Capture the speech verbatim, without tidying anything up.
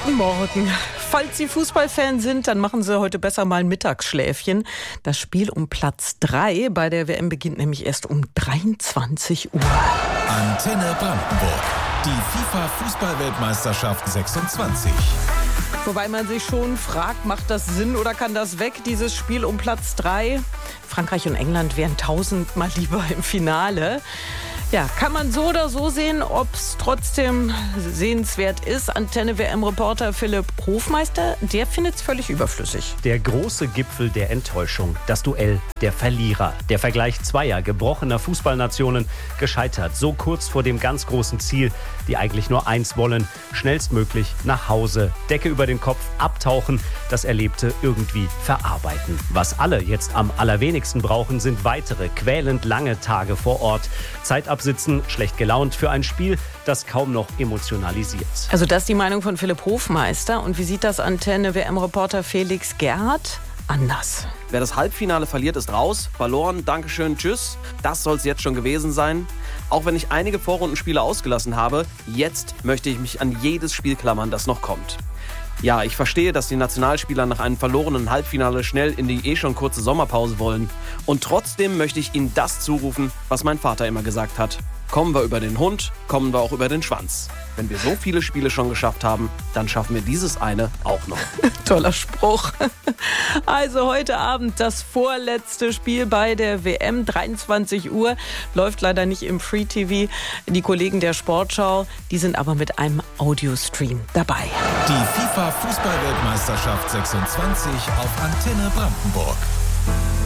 Guten Morgen. Falls Sie Fußballfan sind, dann machen Sie heute besser mal ein Mittagsschläfchen. Das Spiel um Platz drei bei der W M beginnt nämlich erst um dreiundzwanzig Uhr. Antenne Brandenburg. Die FIFA-Fußball-Weltmeisterschaft sechsundzwanzig. Wobei man sich schon fragt, macht das Sinn oder kann das weg, dieses Spiel um Platz drei? Frankreich und England wären tausendmal lieber im Finale. Ja, kann man so oder so sehen, ob es trotzdem sehenswert ist. Antenne-W M-Reporter Philipp Hofmeister, der findet es völlig überflüssig. Der große Gipfel der Enttäuschung, das Duell der Verlierer. Der Vergleich zweier gebrochener Fußballnationen, gescheitert so kurz vor dem ganz großen Ziel, die eigentlich nur eins wollen, schnellstmöglich nach Hause, Decke über den Kopf, abtauchen, das Erlebte irgendwie verarbeiten. Was alle jetzt am allerwenigsten brauchen, sind weitere quälend lange Tage vor Ort. Zeit absitzen, schlecht gelaunt für ein Spiel, das kaum noch emotionalisiert. Also das ist die Meinung von Philipp Hofmeister. Und wie sieht das Antenne-W M-Reporter Felix Gerhardt? Anders. Wer das Halbfinale verliert, ist raus. Verloren, Dankeschön, tschüss. Das soll es jetzt schon gewesen sein. Auch wenn ich einige Vorrundenspiele ausgelassen habe, jetzt möchte ich mich an jedes Spiel klammern, das noch kommt. Ja, ich verstehe, dass die Nationalspieler nach einem verlorenen Halbfinale schnell in die eh schon kurze Sommerpause wollen. Und trotzdem möchte ich ihnen das zurufen, was mein Vater immer gesagt hat. Kommen wir über den Hund, kommen wir auch über den Schwanz. Wenn wir so viele Spiele schon geschafft haben, dann schaffen wir dieses eine auch noch. Toller Spruch. Also heute Abend das vorletzte Spiel bei der W M, dreiundzwanzig Uhr. Läuft leider nicht im Free-T V. Die Kollegen der Sportschau, die sind aber mit einem Audiostream dabei. Die FIFA-Fußball-Weltmeisterschaft sechsundzwanzig auf Antenne Brandenburg.